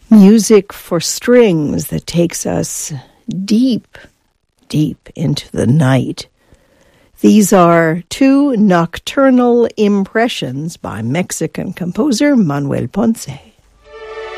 Music for strings that takes us deep, deep into the night. These are two nocturnal impressions by Mexican composer Manuel Ponce.